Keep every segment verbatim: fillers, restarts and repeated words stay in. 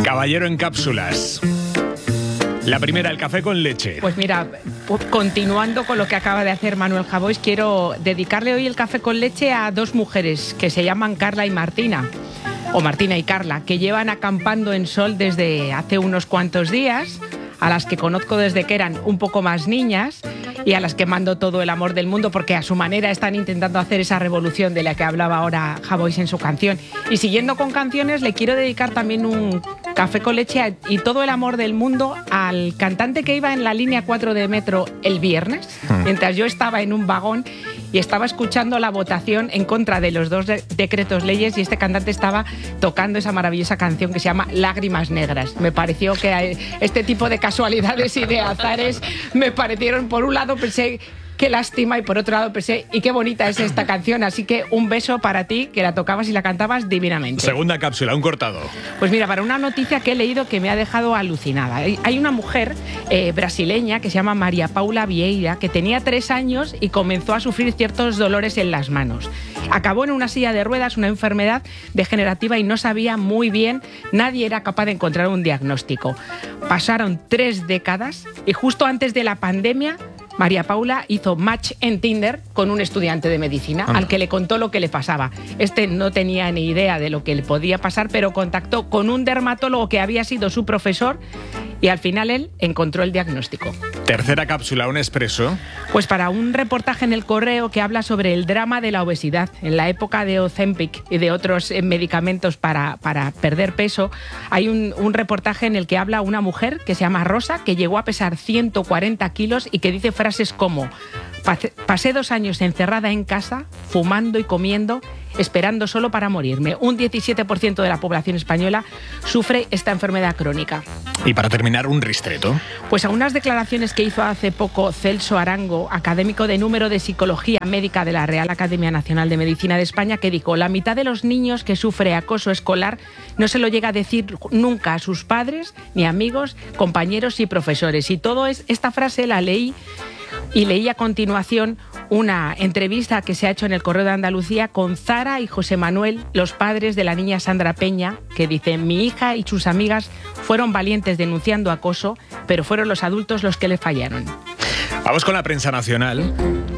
Caballero en cápsulas. La primera, el café con leche. Pues mira, continuando con lo que acaba de hacer Manuel Javois, quiero dedicarle hoy el café con leche a dos mujeres que se llaman Carla y Martina, o Martina y Carla, que llevan acampando en Sol desde hace unos cuantos días, a las que conozco desde que eran un poco más niñas y a las que mando todo el amor del mundo porque a su manera están intentando hacer esa revolución de la que hablaba ahora Javois en su canción. Y siguiendo con canciones, le quiero dedicar también un café con leche y todo el amor del mundo al cantante que iba en la línea cuatro de metro el viernes, mientras yo estaba en un vagón y estaba escuchando la votación en contra de los dos de- decretos leyes y este cantante estaba tocando esa maravillosa canción que se llama Lágrimas Negras. Me pareció que este tipo de casualidades y de azares me parecieron, por un lado pensé qué lástima y por otro lado pensé y qué bonita es esta canción, así que un beso para ti que la tocabas y la cantabas divinamente. Segunda cápsula, un cortado. Pues mira, para una noticia que he leído que me ha dejado alucinada. Hay hay una mujer eh, brasileña que se llama María Paula Vieira, que tenía tres años y comenzó a sufrir ciertos dolores en las manos. Acabó en una silla de ruedas, una enfermedad degenerativa y no sabía muy bien, nadie era capaz de encontrar un diagnóstico. Pasaron tres décadas y justo antes de la pandemia María Paula hizo match en Tinder con un estudiante de medicina al que le contó lo que le pasaba. Este no tenía ni idea de lo que le podía pasar, pero contactó con un dermatólogo que había sido su profesor y al final él encontró el diagnóstico. Tercera cápsula, un expreso. Pues para un reportaje en El Correo que habla sobre el drama de la obesidad. En la época de Ozempic y de otros eh, medicamentos para, para perder peso, hay un, un reportaje en el que habla una mujer que se llama Rosa, que llegó a pesar ciento cuarenta kilos y que dice frases como: "Pase- pasé dos años encerrada en casa, fumando y comiendo, esperando solo para morirme". Un diecisiete por ciento de la población española sufre esta enfermedad crónica. Y para terminar, un ristreto. Pues a unas declaraciones que hizo hace poco Celso Arango, académico de número de Psicología Médica de la Real Academia Nacional de Medicina de España, que dijo: la mitad de los niños que sufre acoso escolar no se lo llega a decir nunca a sus padres, ni amigos, compañeros y profesores. Y todo es, esta frase la leí y leí a continuación una entrevista que se ha hecho en El Correo de Andalucía con Zara y José Manuel, los padres de la niña Sandra Peña, que dicen: mi hija y sus amigas fueron valientes denunciando acoso, pero fueron los adultos los que le fallaron. Vamos con la prensa nacional.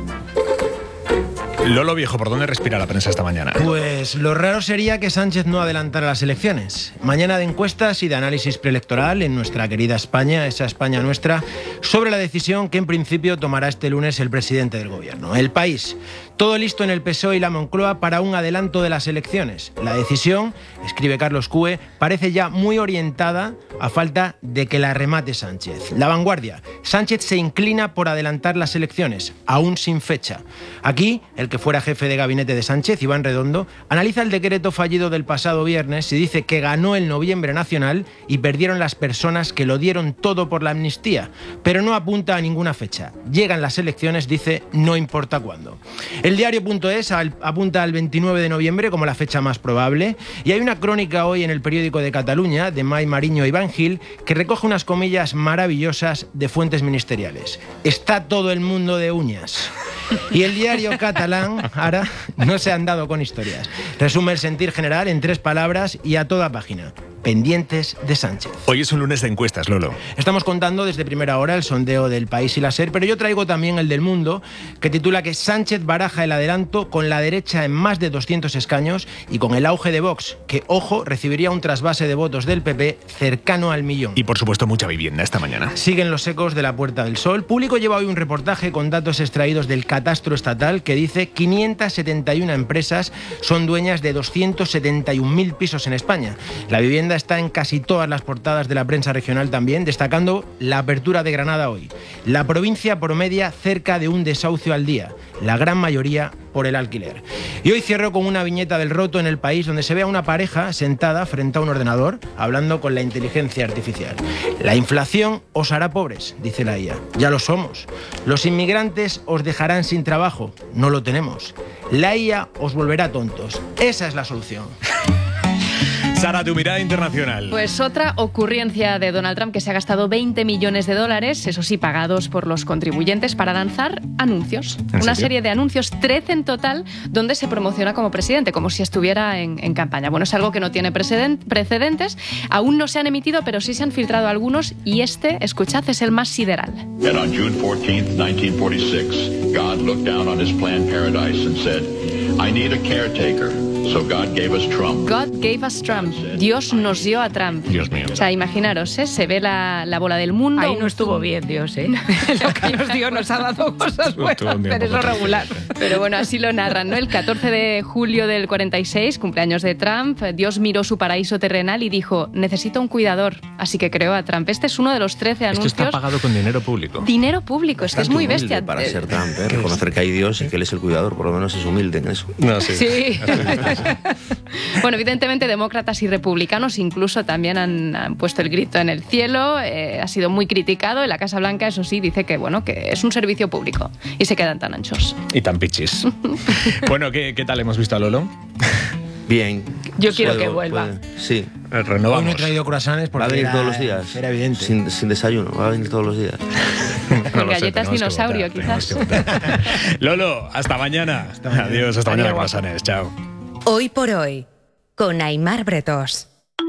Lolo Viejo, ¿por dónde respira la prensa esta mañana? Pues lo raro sería que Sánchez no adelantara las elecciones. Mañana de encuestas y de análisis preelectoral en nuestra querida España, esa España nuestra, sobre la decisión que en principio tomará este lunes el presidente del gobierno. El País. Todo listo en el P S O E y la Moncloa para un adelanto de las elecciones. La decisión, escribe Carlos Cue, parece ya muy orientada a falta de que la remate Sánchez. La Vanguardia. Sánchez se inclina por adelantar las elecciones, aún sin fecha. Aquí, el que fuera jefe de gabinete de Sánchez, Iván Redondo, analiza el decreto fallido del pasado viernes y dice que ganó el noviembre nacional y perdieron las personas que lo dieron todo por la amnistía, pero no apunta a ninguna fecha. Llegan las elecciones, dice, no importa cuándo. El diario.es apunta al veintinueve de noviembre como la fecha más probable y hay una crónica hoy en el periódico de Cataluña de Mai Mariño y Iván Gil que recoge unas comillas maravillosas de fuentes ministeriales. Está todo el mundo de uñas. Y el diario catalán, ahora, no se han dado con historias. Resume el sentir general en tres palabras y a toda página. Pendientes de Sánchez. Hoy es un lunes de encuestas, Lolo. Estamos contando desde primera hora el sondeo del País y la SER, pero yo traigo también el del Mundo, que titula que Sánchez baraja el adelanto con la derecha en más de doscientos escaños y con el auge de Vox, que, ojo, recibiría un trasvase de votos del P P cercano al millón. Y por supuesto mucha vivienda esta mañana. Siguen los ecos de la Puerta del Sol. Público lleva hoy un reportaje con datos extraídos del catastro estatal que dice que quinientas setenta y una empresas son dueñas de doscientos setenta y un mil pisos en España. La vivienda está en casi todas las portadas de la prensa regional también, destacando la apertura de Granada hoy. La provincia promedia cerca de un desahucio al día, la gran mayoría por el alquiler. Y hoy cierro con una viñeta del Roto en El País, donde se ve a una pareja sentada frente a un ordenador, hablando con la inteligencia artificial. La inflación os hará pobres, dice la I A. Ya lo somos. Los inmigrantes os dejarán sin trabajo. No lo tenemos. La I A os volverá tontos. Esa es la solución. Sara, tu mirada internacional. Pues otra ocurrencia de Donald Trump, que se ha gastado veinte millones de dólares, eso sí, pagados por los contribuyentes, para lanzar anuncios. Una serio? serie de anuncios, trece en total, donde se promociona como presidente, como si estuviera en, en campaña. Bueno, es algo que no tiene precedentes, aún no se han emitido, pero sí se han filtrado algunos, y este, escuchad, es el más sideral. And on June fourteenth, nineteen forty-six, God looked down on his planned paradise and said, I need a caretaker. So God gave us Trump. God gave us Trump. Dios nos dio a Trump. Dios mío. O sea, imaginaros, ¿eh? Se ve la, la bola del mundo. Ahí no estuvo bien Dios, ¿eh? Lo que nos dio nos ha dado cosas buenas, pero eso regular. Pero bueno, así lo narran, ¿no? El catorce de julio del cuarenta y seis, cumpleaños de Trump, Dios miró su paraíso terrenal y dijo, necesito un cuidador. Así que creó a Trump. Este es uno de los trece anuncios. Esto está pagado con dinero público. Dinero público, es que es muy bestia. Para ser Trump, ¿eh? Reconocer que hay Dios y que Él es el cuidador, por lo menos es humilde en eso. No, sí. Sí. Bueno, evidentemente demócratas y republicanos incluso también han, han puesto el grito en el cielo. Eh, ha sido muy criticado. En la Casa Blanca, eso sí, dice que bueno, que es un servicio público y se quedan tan anchos. Y tan pichis. Bueno, ¿qué, ¿qué tal hemos visto a Lolo? Bien. Yo quiero Puedo- que vuelva. puede- Sí. Renovamos. Hoy no he traído croissants porque Va a venir era, todos los días. era evidente. Sin, sin desayuno, va a venir todos los días. No lo sé, Galletas tenemos que dinosaurio, votar, tenemos quizás. que votar. Lolo, hasta mañana. mañana. Adiós, hasta mañana, Adiós. croissants. Chao. Hoy por hoy, con Aimar Bretos.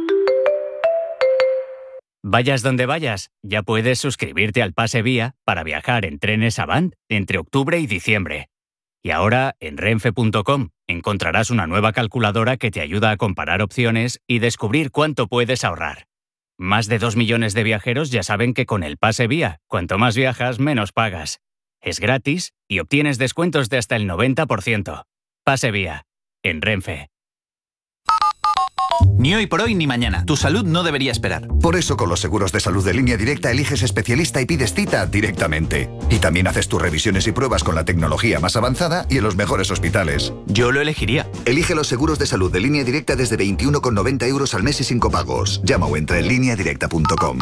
Vayas donde vayas, ya puedes suscribirte al Pase Vía para viajar en trenes Avant entre octubre y diciembre. Y ahora, en renfe punto com, encontrarás una nueva calculadora que te ayuda a comparar opciones y descubrir cuánto puedes ahorrar. Más de dos millones de viajeros ya saben que con el Pase Vía, cuanto más viajas, menos pagas. Es gratis y obtienes descuentos de hasta el noventa por ciento. Pase Vía, en Renfe. Ni hoy por hoy ni mañana. Tu salud no debería esperar. Por eso con los seguros de salud de Línea Directa eliges especialista y pides cita directamente. Y también haces tus revisiones y pruebas con la tecnología más avanzada y en los mejores hospitales. Yo lo elegiría. Elige los seguros de salud de Línea Directa desde veintiuno con noventa euros al mes y sin copagos. Llama o entra en línea directa punto com.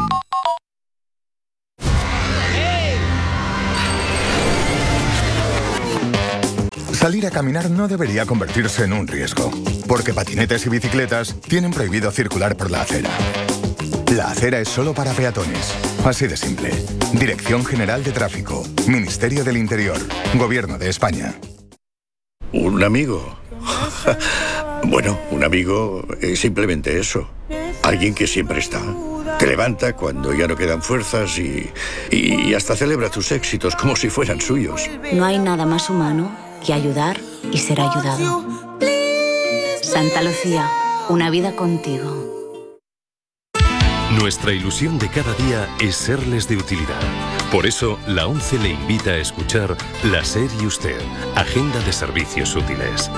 Salir a caminar no debería convertirse en un riesgo, porque patinetes y bicicletas tienen prohibido circular por la acera. La acera es solo para peatones. Así de simple. Dirección General de Tráfico, Ministerio del Interior, Gobierno de España. ¿Un amigo? Bueno, un amigo es simplemente eso. Alguien que siempre está. Te levanta cuando ya no quedan fuerzas y, y hasta celebra tus éxitos como si fueran suyos. No hay nada más humano que ayudar y ser ayudado. Santa Lucía, una vida contigo. Nuestra ilusión de cada día es serles de utilidad. Por eso, la ONCE le invita a escuchar La SER y Usted, Agenda de Servicios Útiles.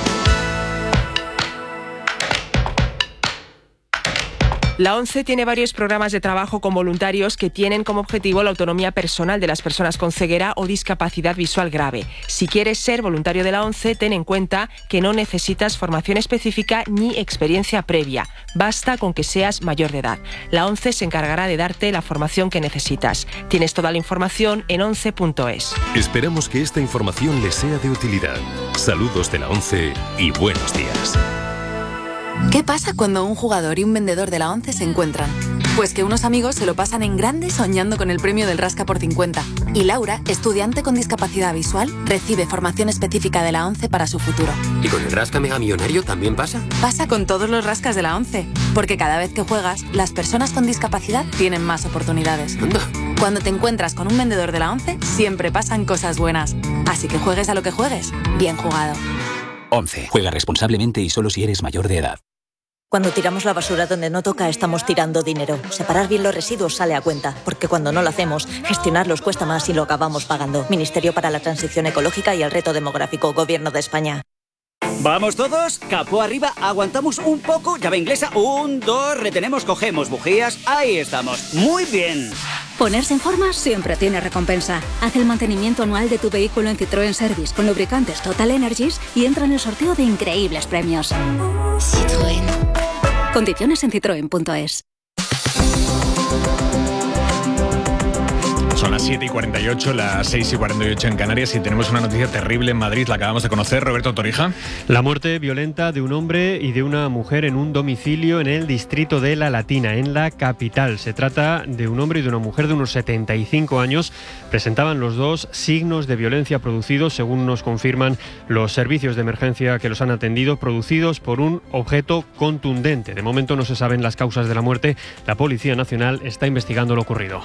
La ONCE tiene varios programas de trabajo con voluntarios que tienen como objetivo la autonomía personal de las personas con ceguera o discapacidad visual grave. Si quieres ser voluntario de la ONCE, ten en cuenta que no necesitas formación específica ni experiencia previa. Basta con que seas mayor de edad. La ONCE se encargará de darte la formación que necesitas. Tienes toda la información en once punto es. Esperamos que esta información les sea de utilidad. Saludos de la ONCE y buenos días. ¿Qué pasa cuando un jugador y un vendedor de la ONCE se encuentran? Pues que unos amigos se lo pasan en grande soñando con el premio del Rasca por cincuenta. Y Laura, estudiante con discapacidad visual, recibe formación específica de la ONCE para su futuro. ¿Y con el Rasca Mega Millonario también pasa? Pasa con todos los rascas de la ONCE, porque cada vez que juegas, las personas con discapacidad tienen más oportunidades. Cuando te encuentras con un vendedor de la ONCE, siempre pasan cosas buenas. Así que juegues a lo que juegues, bien jugado. ONCE. Juega responsablemente y solo si eres mayor de edad. Cuando tiramos la basura donde no toca, estamos tirando dinero. Separar bien los residuos sale a cuenta, porque cuando no lo hacemos, gestionarlos cuesta más y lo acabamos pagando. Ministerio para la Transición Ecológica y el Reto Demográfico, Gobierno de España. ¿Vamos todos? Capó arriba, aguantamos un poco, llave inglesa, un, dos, retenemos, cogemos bujías, ahí estamos. Muy bien. Ponerse en forma siempre tiene recompensa. Haz el mantenimiento anual de tu vehículo en Citroën Service con lubricantes Total Energies y entra en el sorteo de increíbles premios. Citroën. Condiciones en citroen punto es. Son las siete y cuarenta y ocho, las seis y cuarenta y ocho en Canarias y tenemos una noticia terrible en Madrid, la acabamos de conocer. Roberto Torija. La muerte violenta de un hombre y de una mujer en un domicilio en el distrito de La Latina, en la capital. Se trata de un hombre y de una mujer de unos setenta y cinco años. Presentaban los dos signos de violencia producidos, según nos confirman los servicios de emergencia que los han atendido, producidos por un objeto contundente. De momento no se saben las causas de la muerte. La Policía Nacional está investigando lo ocurrido.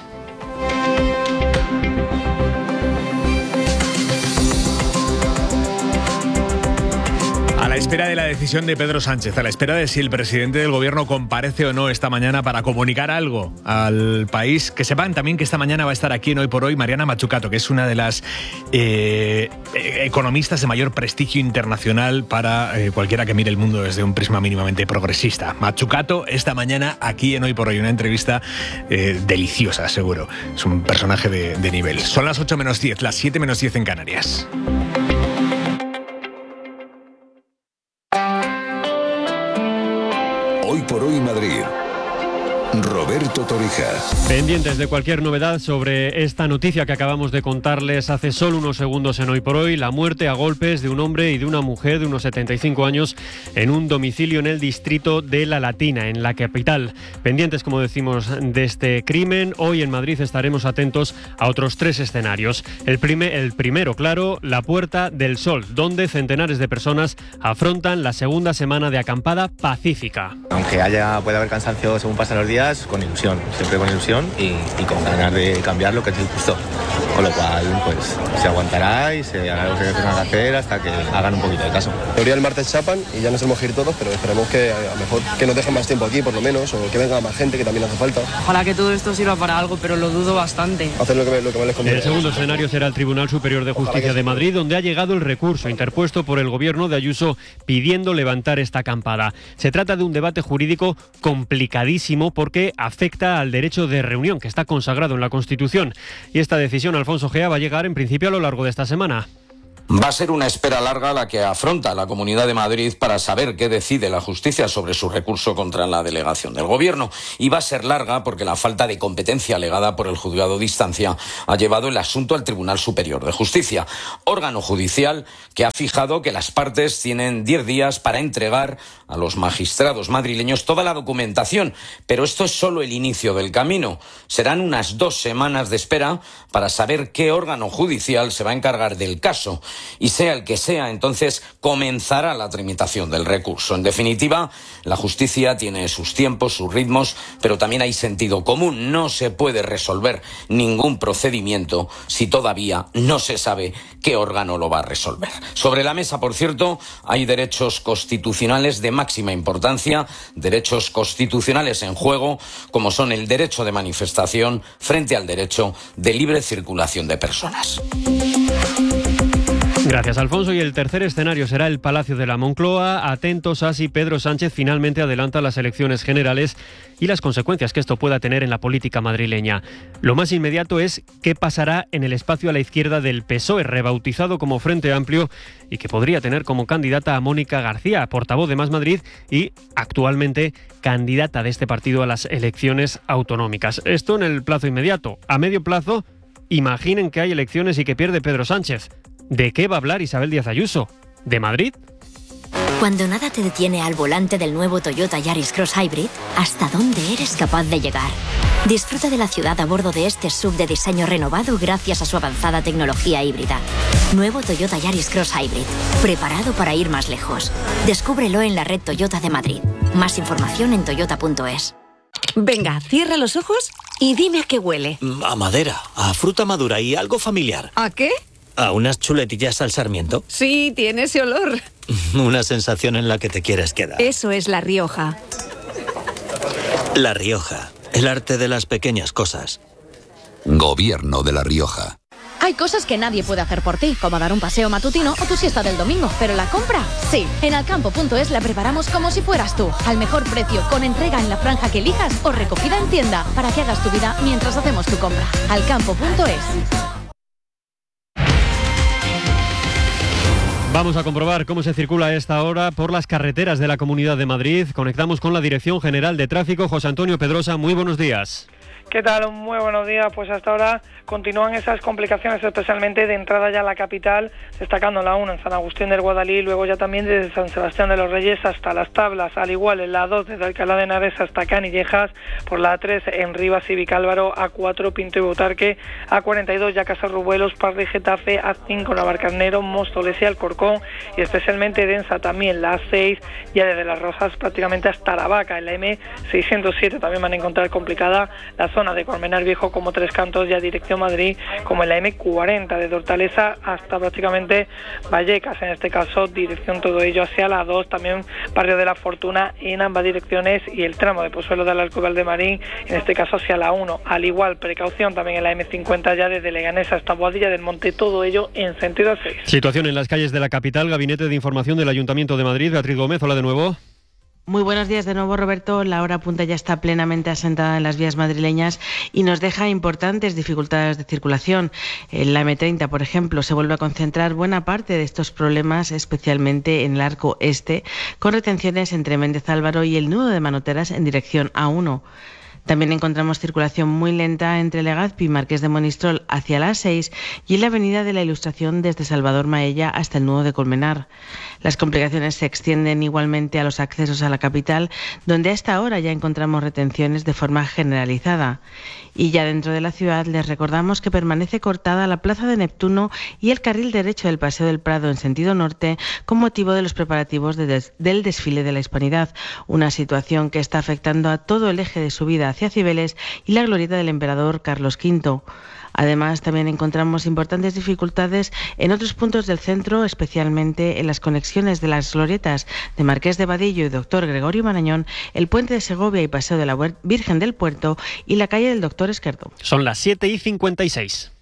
A la espera de la decisión de Pedro Sánchez, a la espera de si el presidente del gobierno comparece o no esta mañana para comunicar algo al país, que sepan también que esta mañana va a estar aquí en Hoy por Hoy Mariana Mazzucato, que es una de las eh, economistas de mayor prestigio internacional para eh, cualquiera que mire el mundo desde un prisma mínimamente progresista. Mazzucato esta mañana aquí en Hoy por Hoy, una entrevista eh, deliciosa, seguro. Es un personaje de, de nivel. Son las ocho menos diez, las siete menos diez en Canarias. Hoy por Hoy Madrid. Roberto Torija. Pendientes de cualquier novedad sobre esta noticia que acabamos de contarles hace solo unos segundos en Hoy por Hoy, la muerte a golpes de un hombre y de una mujer de unos setenta y cinco años en un domicilio en el distrito de La Latina, en la capital. Pendientes, como decimos, de este crimen. Hoy en Madrid estaremos atentos a otros tres escenarios. El, prime, el primero, claro, la Puerta del Sol, donde centenares de personas afrontan la segunda semana de acampada pacífica. Aunque haya, puede haber cansancio según pasan los días, con ilusión, siempre con ilusión y, y con ganas de cambiar lo que es justo. Con lo cual, pues, se aguantará y se hará lo que tengan que hacer hasta que hagan un poquito de caso. En teoría el martes chapan y ya nos hemos ir todos, pero esperemos que a lo mejor que nos dejen más tiempo aquí, por lo menos, o que venga más gente, que también hace falta. Ojalá que todo esto sirva para algo, pero lo dudo bastante. Hacer lo que, me, lo que más les conviene. El segundo escenario será el Tribunal Superior de Justicia de Madrid, donde ha llegado el recurso interpuesto por el gobierno de Ayuso pidiendo levantar esta acampada. Se trata de un debate jurídico complicadísimo porque afecta al derecho de reunión, que está consagrado en la Constitución. Y esta decisión, Alfonso Gea, va a llegar en principio a lo largo de esta semana. Va a ser una espera larga la que afronta la Comunidad de Madrid para saber qué decide la justicia sobre su recurso contra la delegación del Gobierno. Y va a ser larga porque la falta de competencia alegada por el juzgado de instancia ha llevado el asunto al Tribunal Superior de Justicia, órgano judicial que ha fijado que las partes tienen diez días para entregar a los magistrados madrileños toda la documentación. Pero esto es solo el inicio del camino. Serán unas dos semanas de espera para saber qué órgano judicial se va a encargar del caso. Y sea el que sea, entonces comenzará la tramitación del recurso. En definitiva, la justicia tiene sus tiempos, sus ritmos, pero también hay sentido común. No se puede resolver ningún procedimiento si todavía no se sabe qué órgano lo va a resolver. Sobre la mesa, por cierto, hay derechos constitucionales de máxima importancia, derechos constitucionales en juego, como son el derecho de manifestación frente al derecho de libre circulación de personas. Gracias, Alfonso. Y el tercer escenario será el Palacio de la Moncloa. Atentos a si Pedro Sánchez finalmente adelanta las elecciones generales y las consecuencias que esto pueda tener en la política madrileña. Lo más inmediato es qué pasará en el espacio a la izquierda del P S O E, rebautizado como Frente Amplio, y que podría tener como candidata a Mónica García, portavoz de Más Madrid y actualmente candidata de este partido a las elecciones autonómicas. Esto en el plazo inmediato. A medio plazo, imaginen que hay elecciones y que pierde Pedro Sánchez. ¿De qué va a hablar Isabel Díaz Ayuso? ¿De Madrid? Cuando nada te detiene al volante del nuevo Toyota Yaris Cross Hybrid, ¿hasta dónde eres capaz de llegar? Disfruta de la ciudad a bordo de este S U V de diseño renovado gracias a su avanzada tecnología híbrida. Nuevo Toyota Yaris Cross Hybrid, preparado para ir más lejos. Descúbrelo en la red Toyota de Madrid. Más información en toyota punto es. Venga, cierra los ojos y dime a qué huele. A madera, a fruta madura y algo familiar. ¿A qué? ¿A unas chuletillas al sarmiento? Sí, tiene ese olor. Una sensación en la que te quieres quedar. Eso es La Rioja. La Rioja, el arte de las pequeñas cosas. Gobierno de La Rioja. Hay cosas que nadie puede hacer por ti, como dar un paseo matutino o tu siesta del domingo, pero la compra, sí. En alcampo punto es la preparamos como si fueras tú, al mejor precio, con entrega en la franja que elijas o recogida en tienda, para que hagas tu vida mientras hacemos tu compra. alcampo punto es. Vamos a comprobar cómo se circula a esta hora por las carreteras de la Comunidad de Madrid. Conectamos con la Dirección General de Tráfico. José Antonio Pedrosa, muy buenos días. ¿Qué tal? Muy buenos días. Pues hasta ahora continúan esas complicaciones, especialmente de entrada ya a la capital, destacando la uno en San Agustín del Guadalí, luego ya también desde San Sebastián de los Reyes hasta Las Tablas, al igual en la dos desde Alcalá de Henares hasta Canillejas, por la tres en Rivas y Vicálvaro, A cuatro Pinto y Butarque, A cuarenta y dos ya Casarrubuelos, Parla y Getafe, A cinco Navalcarnero, Móstoles y Alcorcón, y especialmente densa también la A seis, ya desde Las Rosas prácticamente hasta La Vaca. En la M seiscientos siete también van a encontrar complicada la zona de Colmenar Viejo como Tres Cantos, ya dirección Madrid, como en la M cuarenta de Hortaleza hasta prácticamente Vallecas, en este caso dirección todo ello hacia la dos, también Barrio de la Fortuna en ambas direcciones, y el tramo de Pozuelo de Alarco y Valdemarín, en este caso hacia la uno. Al igual, precaución también en la M cincuenta ya desde Leganés hasta Boadilla del Monte, todo ello en sentido seis. Situación en las calles de la capital. Gabinete de Información del Ayuntamiento de Madrid. Beatriz Gómez, hola de nuevo. Muy buenos días de nuevo, Roberto. La hora punta ya está plenamente asentada en las vías madrileñas y nos deja importantes dificultades de circulación. En la M treinta, por ejemplo, se vuelve a concentrar buena parte de estos problemas, especialmente en el arco este, con retenciones entre Méndez Álvaro y el nudo de Manoteras en dirección A uno. También encontramos circulación muy lenta entre Legazpi y Marqués de Monistrol hacia la A seis y en la Avenida de la Ilustración desde Salvador Maella hasta el nudo de Colmenar. Las complicaciones se extienden igualmente a los accesos a la capital, donde a esta hora ya encontramos retenciones de forma generalizada. Y ya dentro de la ciudad les recordamos que permanece cortada la Plaza de Neptuno y el carril derecho del Paseo del Prado en sentido norte con motivo de los preparativos de des- del desfile de la Hispanidad, una situación que está afectando a todo el eje de subida hacia Cibeles y la glorieta del emperador Carlos quinto. Además, también encontramos importantes dificultades en otros puntos del centro, especialmente en las conexiones de las glorietas de Marqués de Vadillo y Doctor Gregorio Marañón, el Puente de Segovia y Paseo de la Virgen del Puerto y la calle del Doctor Esquerdo. Son las siete y cincuenta y seis.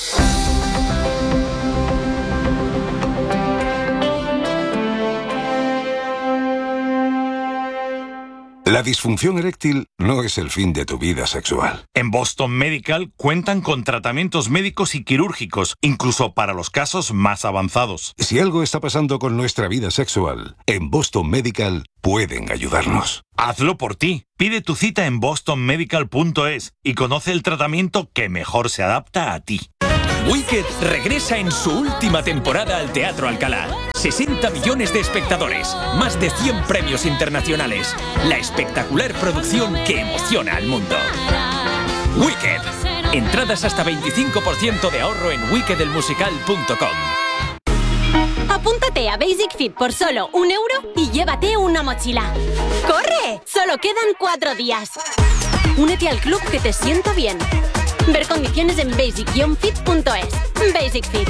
La disfunción eréctil no es el fin de tu vida sexual. En Boston Medical cuentan con tratamientos médicos y quirúrgicos, incluso para los casos más avanzados. Si algo está pasando con nuestra vida sexual, en Boston Medical pueden ayudarnos. Hazlo por ti. Pide tu cita en boston medical punto es y conoce el tratamiento que mejor se adapta a ti. Wicked regresa en su última temporada al Teatro Alcalá. sesenta millones de espectadores, más de cien premios internacionales. La espectacular producción que emociona al mundo. Wicked. Entradas hasta veinticinco por ciento de ahorro en wicked el musical punto com. Apúntate a Basic Fit por solo un euro y llévate una mochila. ¡Corre! Solo quedan cuatro días. Únete al club que te sienta bien. Ver condiciones en basic fit punto es. Basic Fit.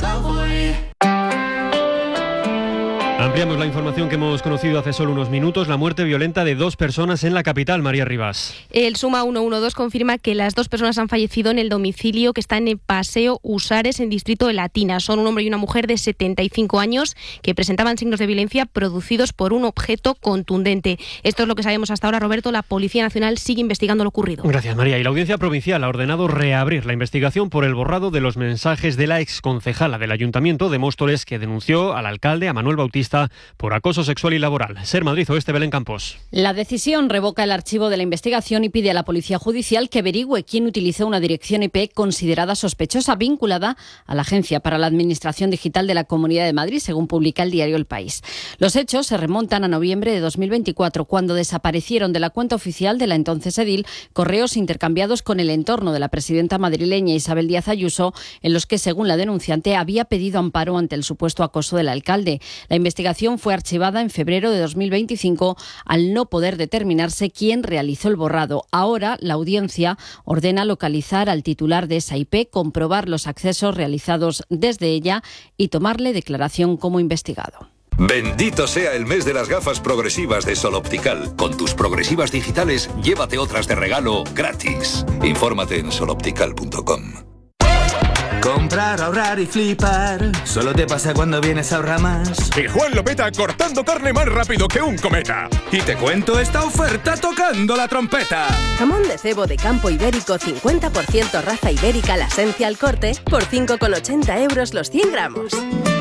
Ampliamos la información que hemos conocido hace solo unos minutos. La muerte violenta de dos personas en la capital, María Rivas. El Suma ciento doce confirma que las dos personas han fallecido en el domicilio que está en el Paseo Usares, en Distrito de Latina. Son un hombre y una mujer de setenta y cinco años que presentaban signos de violencia producidos por un objeto contundente. Esto es lo que sabemos hasta ahora, Roberto. La Policía Nacional sigue investigando lo ocurrido. Gracias, María. Y la Audiencia Provincial ha ordenado reabrir la investigación por el borrado de los mensajes de la exconcejala del Ayuntamiento de Móstoles, que denunció al alcalde, a Manuel Bautista, por acoso sexual y laboral. Ser Madrid Oeste, Belén Campos. La decisión revoca el archivo de la investigación y pide a la Policía Judicial que averigüe quién utilizó una dirección I P considerada sospechosa vinculada a la Agencia para la Administración Digital de la Comunidad de Madrid, según publica el diario El País. Los hechos se remontan a noviembre de dos mil veinticuatro, cuando desaparecieron de la cuenta oficial de la entonces edil correos intercambiados con el entorno de la presidenta madrileña Isabel Díaz Ayuso, en los que, según la denunciante, había pedido amparo ante el supuesto acoso del alcalde. La investigación fue archivada en febrero de dos mil veinticinco al no poder determinarse quién realizó el borrado. Ahora, la audiencia ordena localizar al titular de esa I P, comprobar los accesos realizados desde ella y tomarle declaración como investigado. Bendito sea el mes de las gafas progresivas de Sol Optical. Con tus progresivas digitales, llévate otras de regalo gratis. Infórmate en sol optical punto com. Comprar, ahorrar y flipar. Solo te pasa cuando vienes a Ahorramás. Y Juan lo peta cortando carne más rápido que un cometa. Y te cuento esta oferta tocando la trompeta. Jamón de cebo de campo ibérico cincuenta por ciento raza ibérica la esencia al corte por cinco con ochenta euros los cien gramos.